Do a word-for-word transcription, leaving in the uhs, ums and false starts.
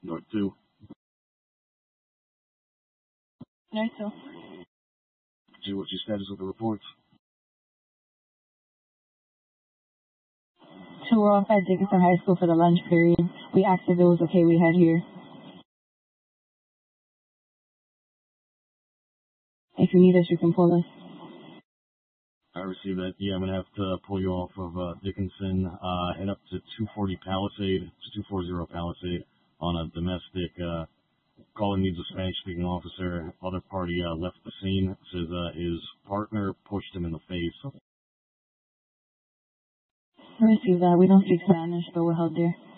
North two. North two. Gee, what's your status with the reports? Two were off at Dickinson High School for the lunch period. We asked if it was okay we had here. If you need us, you can pull us. I received that. Yeah, I'm going to have to pull you off of uh, Dickinson, uh, head up to two forty Palisade, two forty Palisade on a domestic, uh, calling needs a Spanish-speaking officer. Other party uh, left the scene. Says uh, his partner pushed him in the face. I received that. We don't speak Spanish, but we're held there.